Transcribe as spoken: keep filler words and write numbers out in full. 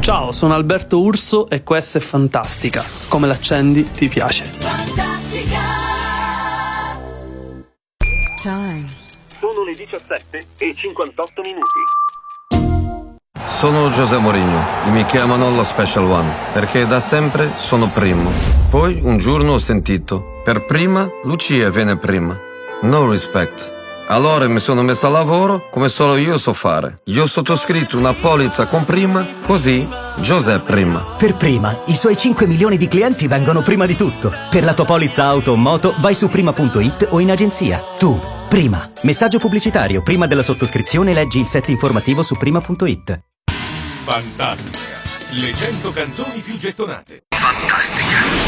Ciao, sono Alberto Urso e questa è Fantastica. Come l'accendi ti piace. Fantastica. Time. Sono le diciassette e cinquantotto minuti. Sono José Mourinho e mi chiamano lo Special One perché da sempre sono primo. Poi un giorno ho sentito: per prima Lucia viene prima. No respect. Allora mi sono messo a lavoro come solo io so fare. Io ho sottoscritto una polizza con prima, così José prima. Per prima, i suoi cinque milioni di clienti vengono prima di tutto. Per la tua polizza auto o moto vai su prima punto it o in agenzia. Tu, prima. Messaggio pubblicitario. Prima della sottoscrizione leggi il set informativo su prima punto it. Fantastica. Le cento canzoni più gettonate. Fantastica.